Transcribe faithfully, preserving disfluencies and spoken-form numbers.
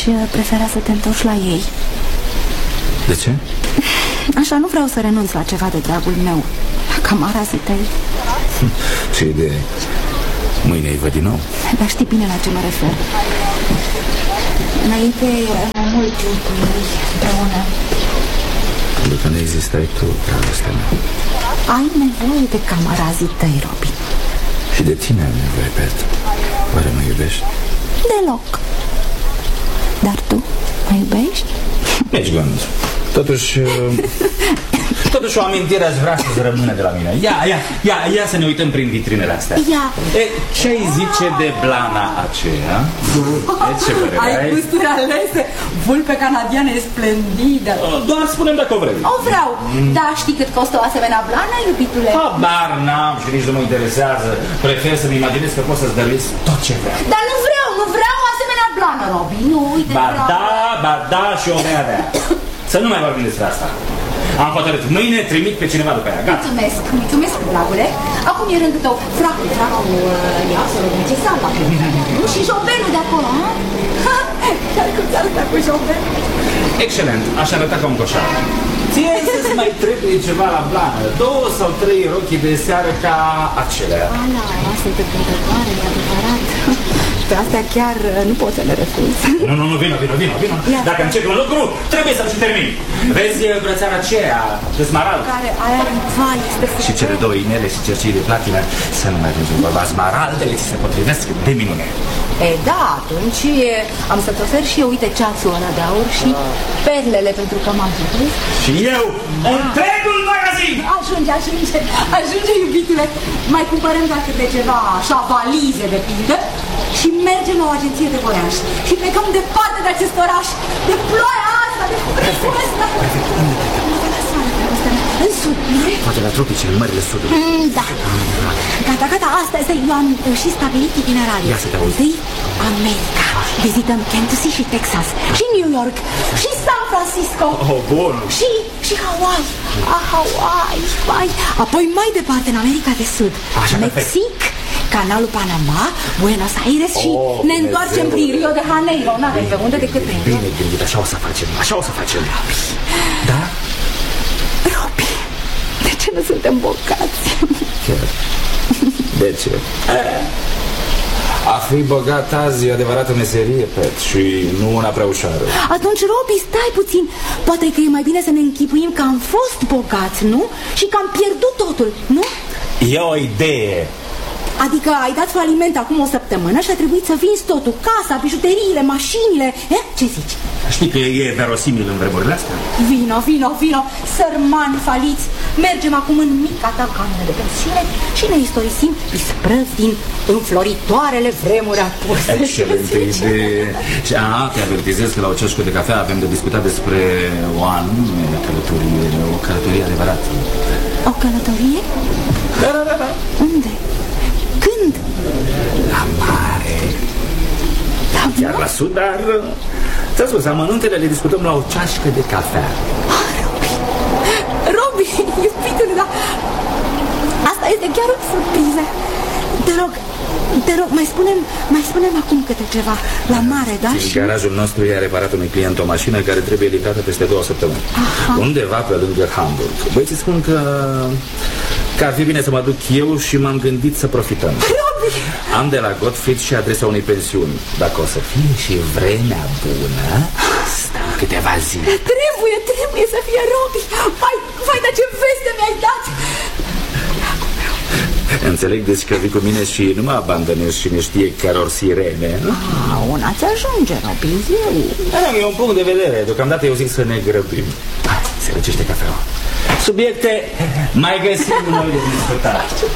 prefera să te întorci la ei. De ce? Așa, nu vreau să renunț la ceva de dragul meu, la camarazii tăi. Ce idee? Mâine îi văd din nou. Dar știi bine la ce mă refer. Înainte eram mai mult timp cu ei împreună. Pentru că nu existai tu, dragostea mea. Ai nevoie de camarazii tăi, Robi. Și de tine am nevoie, Pet. Oare mă iubești? Deloc. Dar tu mă iubești? Nici gând. Totuși... Totuși o amintire aș vrea să-ți rămână de la mine. Ia, ia, ia, ia să ne uităm prin vitrinele astea. Ia. E, ce-ai zice de blana aceea? E, ce părere ai? Ai gusturi alese. Vulpe canadiană e splendidă. Doar spune-mi dacă o vrei. O vreau. Dar știi cât costă o asemenea blană, iubitule? Habar n-am și nici nu mă interesează. Prefer să-mi imaginez că pot să-ți dăruiesc tot ce vreau. Dar nu vreau, nu vreau o asemenea blană, Robi. Nu, uite. Ba vreau. da, ba da și o mea de-aia. Să nu mai vorbim despre asta. Am hotărât. Mâine trimit pe cineva după ea. Gata. Mulțumesc, mulțumesc, dragule. Acum e rândul tău. Fracul, fracul, ia să rog, ce salva. Nu? Și șoferul de acolo, ha? Chiar cum ți-a arătat cu șoferul? Excelent. Aș arăta ca un coșar. Ție să-ți mai trebuie ceva la blană. Două sau trei rochii de seară ca acelea. Ala, asta e întâmplătoare, e adevărat. Pe astea chiar nu pot să le refuz. Nu, nu, nu, vină, vină, vină, vină. Dacă începi un lucru, trebuie să-l și termin. Vezi brățara aceea de smarald? Care aia, vai, este frumos. Și cele două inele și cercii de platină. Să nu mai vezi un bărbat, smaraldele ți se potrivesc de minune. E, da, atunci am să-ți ofer și eu, uite, ceasul ăla de aur și perlele pentru cămașă. Și eu, întregul magazin! Ajunge, ajunge, ajunge, iubitule. Mai cumpărăm doar câte ceva, așa, valize de pildă și mergem la o agenție de voiaj. Și plecăm departe de acest oraș, de ploaia asta, de frigul ăsta. În sud, nu? Poate la tropice, în mările sudului. Mm, da. Gata, gata, asta este. Eu am și stabilit itinerariul. Ia să te auzi. Întâi, America. Vizităm Kansas și Texas. Și New York. Și San Francisco. Oh, bun. Și, și Hawaii. Ah, Hawaii, Hawaii. Apoi mai departe, în America de Sud. Așa, Mexic. Canalul Panama, Buenos Aires și oh, ne întoarcem prin Rio de Janeiro. N-avem pe unde decât prin Rio. Bine gândit, așa o să facem, așa o să facem. Da? Robi, de ce nu suntem bogați? Chiar. De ce? A fi bogat azi e adevărată meserie, Pet, și nu una prea ușoară. Atunci, Robi, stai puțin. Poate că e mai bine să ne închipuim că am fost bogați, nu? Și că am pierdut totul, nu? E o idee. Adică ai dat faliment acum o săptămână și a trebuit să vinzi totul. Casa, bijuteriile, mașinile. Eh? Ce zici? Știi că e verosimil în vremurile astea? Vino, vino, vino, sărmani faliți. Mergem acum în mica ta cameră de pensiune și ne istorisim isprăvi din înfloritoarele vremuri apuse. Excelentă idee. Și a, te avertizez că la o ceașcă de cafea avem de discutat despre o anume călătorie, o călătorie adevărată. O călătorie? Da, da, da, da. Unde? Când? La mare. La Chiar la sud, dar... Ți-am spus, amănuntele le discutăm la o ceașcă de cafea. Ah, Robi, Robi, iubitule, dar asta este chiar o surpriză. Te rog, te rog, mai spunem, mai spunem acum câte ceva. La mare, da? În garajul nostru i-a reparat unui client o mașină care trebuie livrată peste două săptămâni. Aha. Undeva pe lângă Hamburg. Băieții spun că... că ar fi bine să mă duc eu și m-am gândit să profităm. Robi! Am de la Gottfried și adresa unei pensiuni. Dacă o să fie și vremea bună, stăm câteva zile. Trebuie, trebuie să fie, Robi. Vai, vai, dar ce veste mi-ai dat. Înțeleg deci că vii cu mine și nu mă abandonezi și ne știe care ori sirene. Ah, una ți ajunge, Robi, eu. Da, e un punct de vedere. Deocamdată eu zic să ne grăbim. Hai, se răcește cafeaua. Subiecte mai găsim noi de discutat.